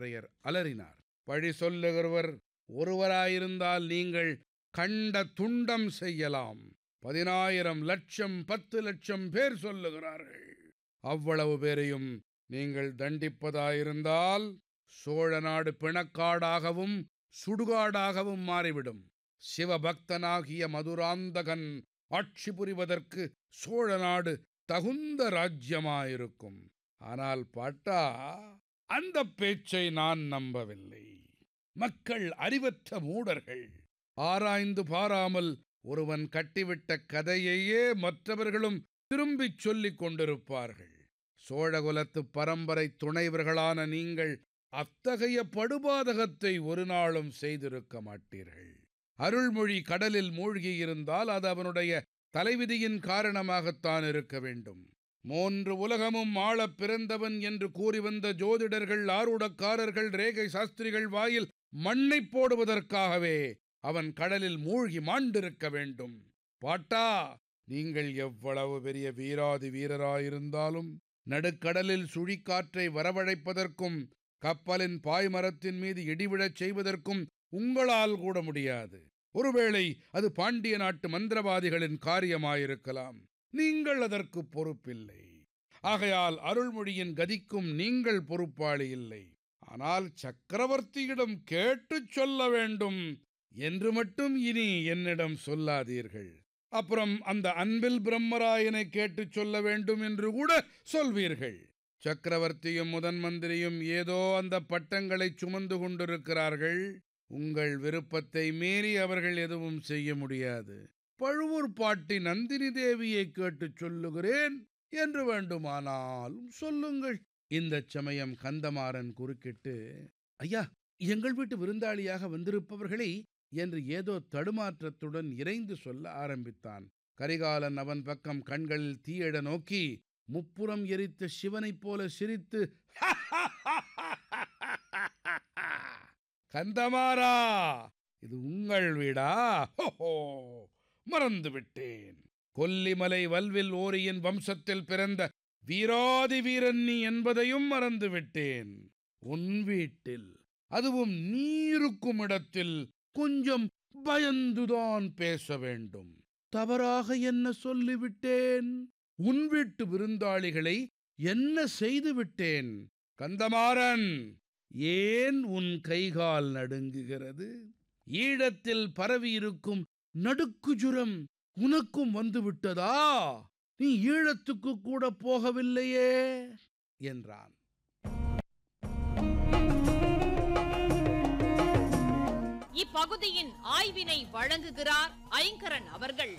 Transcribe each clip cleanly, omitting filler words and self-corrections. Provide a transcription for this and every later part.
பழுவேட்டரையர் அலறினார். பழி சொல்லுகிறவர் ஒருவராயிருந்தால் நீங்கள் கண்ட துண்டம் செய்யலாம். 10,000 லட்சம் 10 லட்சம் பேர் சொல்லுகிறார்கள். அவ்வளவு பேரையும் நீங்கள் தண்டிப்பதாயிருந்தால் சோழ நாடு பிணக்காடாகவும் சுடுகாடாகவும் மாறிவிடும். சிவபக்தனாகிய மதுராந்தகன் ஆட்சி புரிவதற்கு சோழ நாடு தகுந்த ராஜ்யமாயிருக்கும். ஆனால் பாட்டா, அந்த பேச்சை நான் நம்பவில்லை. மக்கள் அறிவற்ற மூடர்கள். ஆராய்ந்து பாராமல் ஒருவன் கட்டிவிட்ட கதையையே மற்றவர்களும் திரும்பிச் சொல்லிக் கொண்டிருப்பார்கள். சோழகுலத்து பரம்பரை துணைவர்களான நீங்கள் அத்தகைய படுபாதகத்தை ஒரு நாளும் செய்திருக்க மாட்டீர்கள். அருள்மொழி கடலில் மூழ்கியிருந்தால் அது அவனுடைய தலைவிதியின் காரணமாகத்தான் இருக்க வேண்டும். 3 உலகமும் ஆளப் பிறந்தவன் என்று கூறி வந்த ஜோதிடர்கள், ஆரூடக்காரர்கள், ரேகை சாஸ்திரிகள் வாயில் மண்ணை போடுவதற்காகவே அவன் கடலில் மூழ்கி மாண்டிருக்க வேண்டும். பாட்டா, நீங்கள் எவ்வளவு பெரிய வீராதி வீரராயிருந்தாலும் நடுக்கடலில் சுழிக்காற்றை வரவழைப்பதற்கும் கப்பலின் பாய்மரத்தின் மீது இடிவிழச் செய்வதற்கும் உங்களால் கூட முடியாது. ஒருவேளை அது பாண்டிய நாட்டு மந்திரவாதிகளின் காரியமாயிருக்கலாம். நீங்கள் அதற்கு பொறுப்பில்லை. ஆகையால் அருள்மொழியின் கதிக்கும் நீங்கள் பொறுப்பாளி இல்லை. ஆனால் சக்கரவர்த்தியிடம் கேட்டுச் சொல்ல வேண்டும் என்று மட்டும் இனி என்னிடம் சொல்லாதீர்கள். அப்புறம் அந்த அன்பில் பிரம்மராயனை கேட்டுச் சொல்ல வேண்டும் என்று கூட சொல்வீர்கள். சக்கரவர்த்தியும் முதன் மந்திரியும் ஏதோ அந்த பட்டங்களை சுமந்து கொண்டிருக்கிறார்கள். உங்கள் விருப்பத்தை மீறி அவர்கள் எதுவும் செய்ய முடியாது. பழுவூர் பாட்டி நந்தினி தேவியை கேட்டுச் சொல்லுகிறேன் என்று வேண்டுமானாலும் சொல்லுங்கள். இந்த சமயம் கந்தமாறன் குறுக்கிட்டு, ஐயா, எங்கள் வீட்டு விருந்தாளியாக வந்திருப்பவர்களை என்று ஏதோ தடுமாற்றத்துடன் இறைந்து சொல்ல ஆரம்பித்தான். கரிகாலன் அவன் பக்கம் கண்களில் தீயிட நோக்கி முப்புறம் எரித்த சிவனைப் போல சிரித்து, கந்தமாறா, இது உங்கள் வீடா? மறந்துவிட்டேன். கொல்லிமலை வல்வில் ஓரியின் வம்சத்தில் பிறந்த வீராதி வீரன் நீ என்பதையும் மறந்துவிட்டேன். உன் வீட்டில், அதுவும் நீருக்கும் இடத்தில் கொஞ்சம் பயந்துதான் பேச வேண்டும். தவறாக என்ன சொல்லிவிட்டேன்? உன் வீட்டு விருந்தாளிகளை என்ன செய்துவிட்டேன்? கந்தமாறன், ஏன் உன் கைகால் நடுங்குகிறது? ஈழத்தில் பரவியிருக்கும் நடுக்கு ஜுரம் உனக்கும் வந்துவிட்டதா? நீ ஈழத்துக்கு கூட போகவில்லையே என்றான். இப்பகுதியின் ஆய்வினை வழங்குகிறார் ஐங்கரன் அவர்கள்.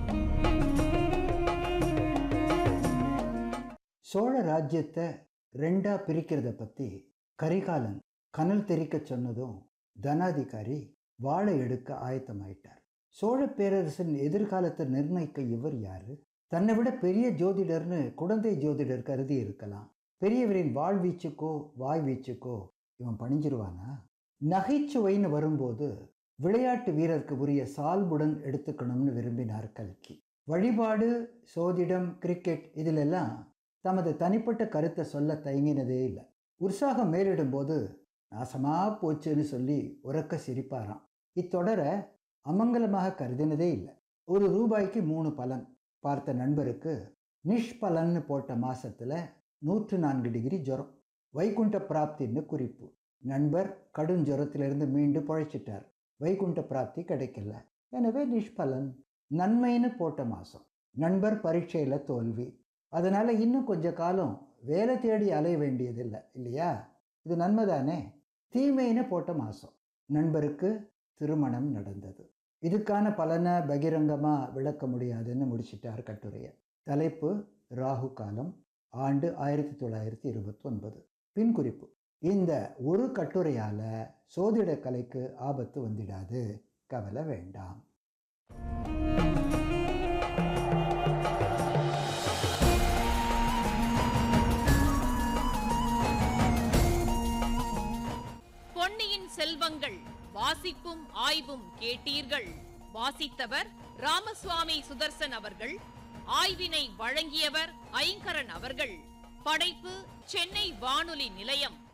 சோழ ராஜ்யத்தை 2ஆ பிரிக்கிறத பத்தி கரிகாலன் கனல் தெரிக்க சொன்னதும் தனாதிகாரி வாளை எடுக்க ஆயத்தமாயிட்டார். சோழ பேரரசின் எதிர்காலத்தை நிர்ணயிக்க இவர் யாரு? தன்னை விட பெரிய ஜோதிடர்னு குடந்தை ஜோதிடர் கருதி இருக்கலாம். பெரியவரின் வாழ்வீச்சுக்கோ வாய் வீச்சுக்கோ இவன் பணிஞ்சிருவானா? நகைச்சுவைன்னு வரும்போது விளையாட்டு வீரருக்கு உரிய சால்புடன் எடுத்துக்கணும்னு விரும்பினார் கல்கி. வழிபாடு, சோதிடம், கிரிக்கெட் இதிலெல்லாம் தமது தனிப்பட்ட கருத்தை சொல்ல தயங்கினதே இல்லை. உற்சாகம் மேலிடும்போது நாசமா போச்சுன்னு சொல்லி உறக்க சிரிப்பாராம். இத்தொடரை அமங்கலமாக கருதினதே இல்லை. ₹1 3 பலன் பார்த்த நண்பருக்கு நிஷ்பலன்னு போட்ட மாசத்துல 104 டிகிரி ஜுரம். வைகுண்ட பிராப்தின்னு குறிப்பு. நண்பர் கடும் ஜுரத்திலிருந்து மீண்டு பழைச்சிட்டார். வைகுண்ட பிராப்தி கிடைக்கல, எனவே நிஷ்பலன். நன்மைன்னு போட்ட மாசம். நண்பர் பரீட்சையில தோல்வி, அதனால இன்னும் கொஞ்ச காலம் வேலை தேடி அலைய வேண்டியதில்லை இல்லையா? இது நன்மைதானே. தீமைன்னு போட்ட மாசம். நண்பருக்கு திருமணம் நடந்தது. இதுக்கான பலனை பகிரங்கமா விளக்க முடியாதுன்னு முடிச்சிட்டார் கட்டுரையை. தலைப்பு ராகு காலம், ஆண்டு 1929. பின்குறிப்பு: இந்த ஒரு கட்டுரையால சோதிட கலைக்கு ஆபத்து வந்துடாது, கவலை வேண்டாம். பொன்னியின் செல்வங்கள் வாசிப்பும் ஆய்வும் கேட்டீர்கள். வாசித்தவர் ராமசுவாமி சுதர்சன் அவர்கள். ஆய்வினை வழங்கியவர் ஐங்கரன் அவர்கள். படைப்பு சென்னை வானொலி நிலையம்.